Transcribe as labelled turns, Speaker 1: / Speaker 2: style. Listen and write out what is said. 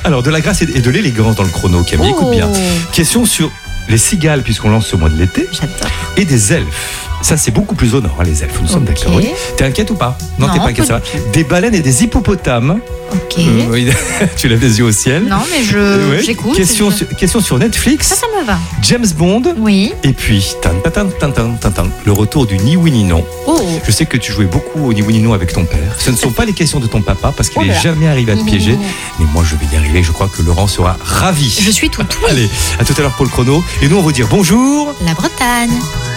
Speaker 1: Alors, de la grâce et de l'élégance dans le chrono, Camille, écoute bien. Question sur les cigales, puisqu'on lance ce mois de l'été.
Speaker 2: J'adore.
Speaker 1: Et des elfes. Ça, c'est beaucoup plus au nord, hein, les elfes. Nous sommes d'accord. Oui. T'es inquiète ou pas? Non, t'es pas inquiète, ça va. Des baleines et des hippopotames.
Speaker 2: Ok.
Speaker 1: Oui, tu lèves les yeux au ciel.
Speaker 2: Non, mais j'écoute.
Speaker 1: Question sur Netflix.
Speaker 2: Ça me va.
Speaker 1: James Bond.
Speaker 2: Oui.
Speaker 1: Et puis, le retour du Ni Oui Ni Non.
Speaker 2: Oh.
Speaker 1: Je sais que tu jouais beaucoup au Ni Oui Ni Non avec ton père. Ce ne sont pas les questions de ton papa parce qu'il n'est jamais arrivé à te piéger. Mais moi, je vais y arriver. Je crois que Laurent sera ravi.
Speaker 2: Je suis tout oui.
Speaker 1: Allez, à tout à l'heure pour le chrono. Et nous, on va vous dire bonjour.
Speaker 2: La Bretagne.